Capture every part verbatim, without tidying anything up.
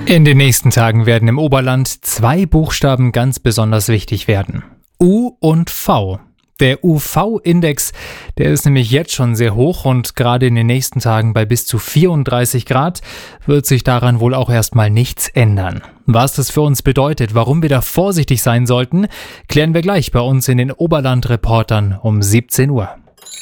In den nächsten Tagen werden im Oberland zwei Buchstaben ganz besonders wichtig werden. U und V. Der U V-Index, der ist nämlich jetzt schon sehr hoch und gerade in den nächsten Tagen bei bis zu vierunddreißig Grad wird sich daran wohl auch erstmal nichts ändern. Was das für uns bedeutet, warum wir da vorsichtig sein sollten, klären wir gleich bei uns in den Oberland-Reportern um siebzehn Uhr.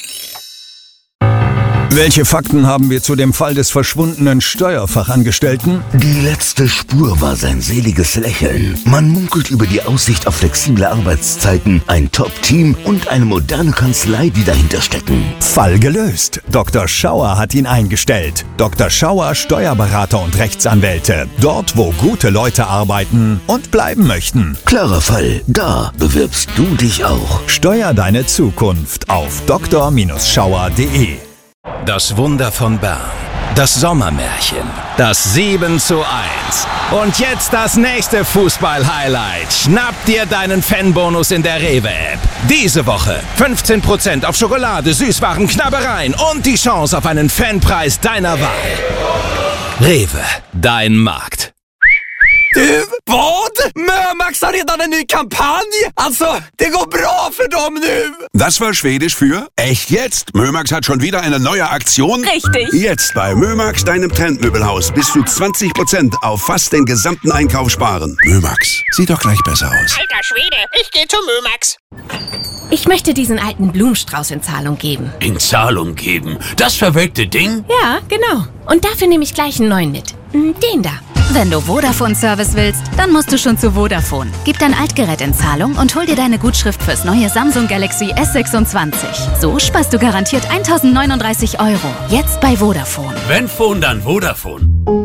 Welche Fakten haben wir zu dem Fall des verschwundenen Steuerfachangestellten? Die letzte Spur war sein seliges Lächeln. Man munkelt über die Aussicht auf flexible Arbeitszeiten, ein Top-Team und eine moderne Kanzlei, die dahinter stecken. Fall gelöst. Doktor Schauer hat ihn eingestellt. Doktor Schauer, Steuerberater und Rechtsanwälte. Dort, wo gute Leute arbeiten und bleiben möchten. Klarer Fall. Da bewirbst du dich auch. Steuer deine Zukunft auf doktor Schauer punkt de. Das Wunder von Bern. Das Sommermärchen. Das sieben zu eins. Und jetzt das nächste Fußball-Highlight. Schnapp dir deinen Fanbonus in der Rewe-App. Diese Woche fünfzehn Prozent auf Schokolade, Süßwaren, Knabbereien und die Chance auf einen Fanpreis deiner Wahl. Rewe, dein Markt. Du, vad? Mömax har redan en ny kampanj! Alltså, det går bra för dem nu! Das war Schwedisch für echt jetzt. Mömax hat schon wieder eine neue Aktion. Richtig. Jetzt bei Mömax, deinem Trendmöbelhaus, bis zu zwanzig Prozent auf fast den gesamten Einkauf sparen. Mömax, sieht doch gleich besser aus. Alter Schwede, ich gehe zu Mömax. Ich möchte diesen alten Blumenstrauß in Zahlung geben. In Zahlung geben? Das verwelkte Ding? Ja, genau. Und dafür nehme ich gleich einen neuen mit. Den da. Wenn du Vodafone-Service willst, dann musst du schon zu Vodafone. Gib dein Altgerät in Zahlung und hol dir deine Gutschrift fürs neue Samsung Galaxy S sechsundzwanzig. So sparst du garantiert eintausendneununddreißig Euro. Jetzt bei Vodafone. Wenn Phone, dann Vodafone.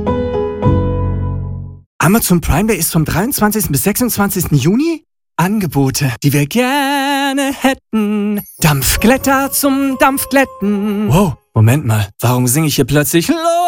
Amazon Prime Day ist vom dreiundzwanzigsten bis sechsundzwanzigsten Juni. Angebote, die wir gerne hätten. Dampfglätter zum Dampfglätten. Wow, Moment mal, warum singe ich hier plötzlich